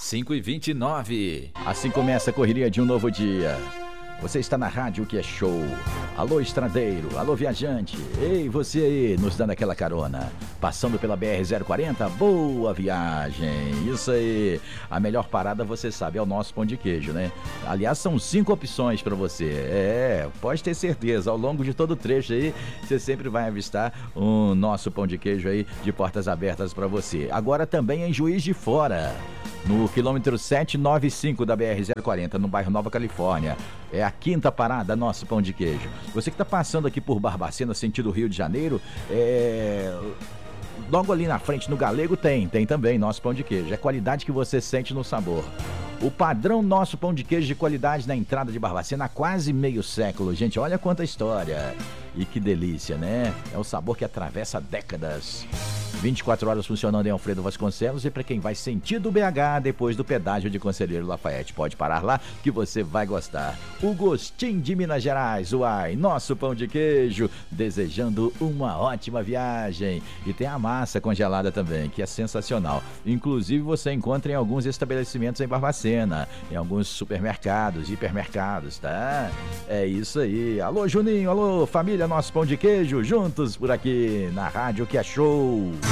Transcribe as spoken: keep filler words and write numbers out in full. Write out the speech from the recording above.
cinco e vinte e nove. Assim começa a correria de um novo dia. Você está na rádio que é show. Alô, estradeiro, alô, viajante. Ei, você aí, nos dando aquela carona. Passando pela B R zero quarenta, boa viagem. Isso aí. A melhor parada, você sabe, é o nosso pão de queijo, né? Aliás, são cinco opções para você. É, pode ter certeza, ao longo de todo o trecho aí, você sempre vai avistar o nosso pão de queijo aí de portas abertas para você. Agora também em Juiz de Fora, no quilômetro setecentos e noventa e cinco da B R zero quarenta, no bairro Nova Califórnia. É a quinta parada, nosso pão de queijo. Você que está passando aqui por Barbacena, sentido Rio de Janeiro, é... logo ali na frente, no Galego, tem, tem também nosso pão de queijo. É a qualidade que você sente no sabor. O padrão nosso pão de queijo de qualidade na entrada de Barbacena há quase meio século. Gente, olha quanta história. E que delícia, né? É o sabor que atravessa décadas. vinte e quatro horas funcionando em Alfredo Vasconcelos, e para quem vai sentido B H, depois do pedágio de Conselheiro Lafayette, pode parar lá que você vai gostar. O gostinho de Minas Gerais, uai, nosso pão de queijo, desejando uma ótima viagem. E tem a massa congelada também, que é sensacional. Inclusive você encontra em alguns estabelecimentos em Barbacena, em alguns supermercados, hipermercados, tá? É isso aí. Alô, Juninho, alô, família, nosso pão de queijo, juntos por aqui na rádio que é show.